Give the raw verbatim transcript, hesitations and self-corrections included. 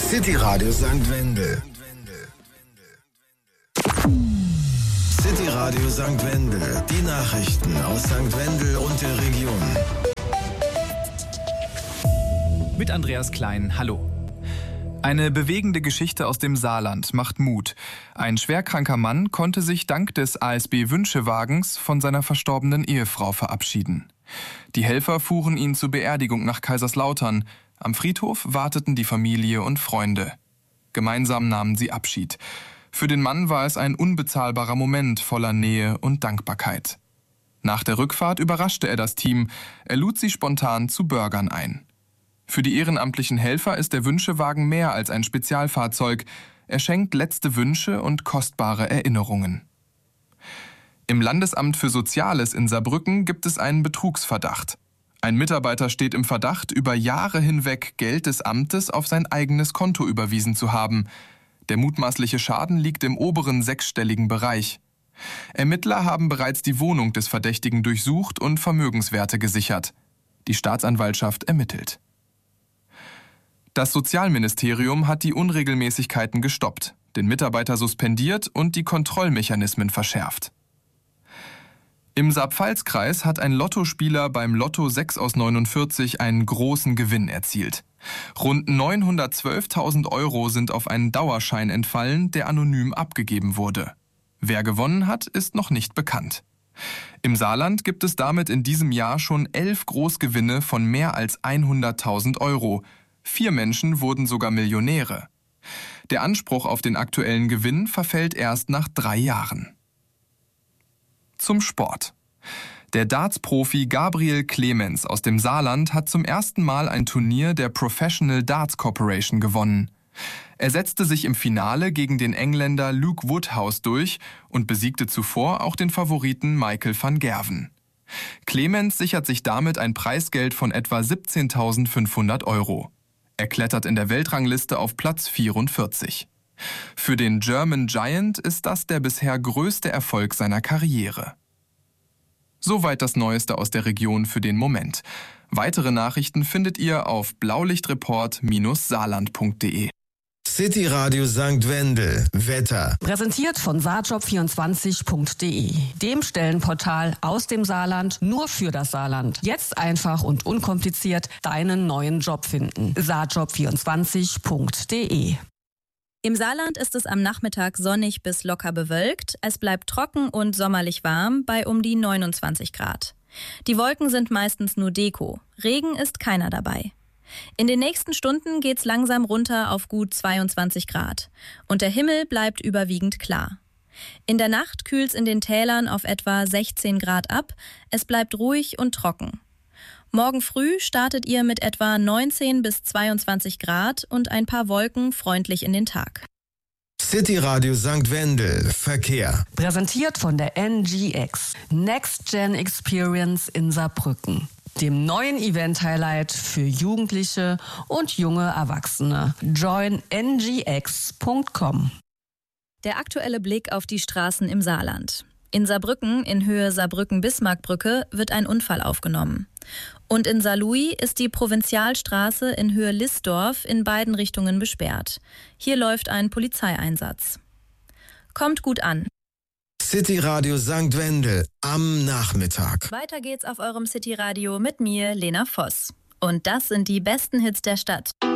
City Radio Sankt Wendel. City Radio Sankt Wendel. Die Nachrichten aus Sankt Wendel und der Region. Mit Andreas Klein, hallo. Eine bewegende Geschichte aus dem Saarland macht Mut. Ein schwerkranker Mann konnte sich dank des A S B-Wünschewagens von seiner verstorbenen Ehefrau verabschieden. Die Helfer fuhren ihn zur Beerdigung nach Kaiserslautern. Am Friedhof warteten die Familie und Freunde. Gemeinsam nahmen sie Abschied. Für den Mann war es ein unbezahlbarer Moment voller Nähe und Dankbarkeit. Nach der Rückfahrt überraschte er das Team. Er lud sie spontan zu Burgern ein. Für die ehrenamtlichen Helfer ist der Wünschewagen mehr als ein Spezialfahrzeug. Er schenkt letzte Wünsche und kostbare Erinnerungen. Im Landesamt für Soziales in Saarbrücken gibt es einen Betrugsverdacht. Ein Mitarbeiter steht im Verdacht, über Jahre hinweg Geld des Amtes auf sein eigenes Konto überwiesen zu haben. Der mutmaßliche Schaden liegt im oberen sechsstelligen Bereich. Ermittler haben bereits die Wohnung des Verdächtigen durchsucht und Vermögenswerte gesichert. Die Staatsanwaltschaft ermittelt. Das Sozialministerium hat die Unregelmäßigkeiten gestoppt, den Mitarbeiter suspendiert und die Kontrollmechanismen verschärft. Im Saar-Pfalz-Kreis hat ein Lottospieler beim Lotto sechs aus neunundvierzig einen großen Gewinn erzielt. Rund neunhundertzwölftausend Euro sind auf einen Dauerschein entfallen, der anonym abgegeben wurde. Wer gewonnen hat, ist noch nicht bekannt. Im Saarland gibt es damit in diesem Jahr schon elf Großgewinne von mehr als hunderttausend Euro. Vier Menschen wurden sogar Millionäre. Der Anspruch auf den aktuellen Gewinn verfällt erst nach drei Jahren. Zum Sport. Der Darts-Profi Gabriel Clemens aus dem Saarland hat zum ersten Mal ein Turnier der Professional Darts Corporation gewonnen. Er setzte sich im Finale gegen den Engländer Luke Woodhouse durch und besiegte zuvor auch den Favoriten Michael van Gerwen. Clemens sichert sich damit ein Preisgeld von etwa siebzehntausendfünfhundert Euro. Er klettert in der Weltrangliste auf Platz vierundvierzig. Für den German Giant ist das der bisher größte Erfolg seiner Karriere. Soweit das Neueste aus der Region für den Moment. Weitere Nachrichten findet ihr auf blaulichtreport Bindestrich saarland punkt de. City Radio Sankt Wendel. Wetter. Präsentiert von saarjob vierundzwanzig punkt de, dem Stellenportal aus dem Saarland nur für das Saarland. Jetzt einfach und unkompliziert deinen neuen Job finden. saarjob vierundzwanzig punkt de. Im Saarland ist es am Nachmittag sonnig bis locker bewölkt. Es bleibt trocken und sommerlich warm bei um die neunundzwanzig Grad. Die Wolken sind meistens nur Deko. Regen ist keiner dabei. In den nächsten Stunden geht's langsam runter auf gut zweiundzwanzig Grad. Und der Himmel bleibt überwiegend klar. In der Nacht kühlt's in den Tälern auf etwa sechzehn Grad ab. Es bleibt ruhig und trocken. Morgen früh startet ihr mit etwa neunzehn bis zweiundzwanzig Grad und ein paar Wolken freundlich in den Tag. City Radio Sankt Wendel. Verkehr. Präsentiert von der N G X. Next Gen Experience in Saarbrücken. Dem neuen Event-Highlight für Jugendliche und junge Erwachsene. join n g x punkt com. Der aktuelle Blick auf die Straßen im Saarland. In Saarbrücken, in Höhe Saarbrücken-Bismarck-Brücke, wird ein Unfall aufgenommen. Und in Saarlouis ist die Provinzialstraße in Höhe Listdorf in beiden Richtungen besperrt. Hier läuft ein Polizeieinsatz. Kommt gut an. City Radio Sankt Wendel am Nachmittag. Weiter geht's auf eurem City Radio mit mir, Lena Voss. Und das sind die besten Hits der Stadt.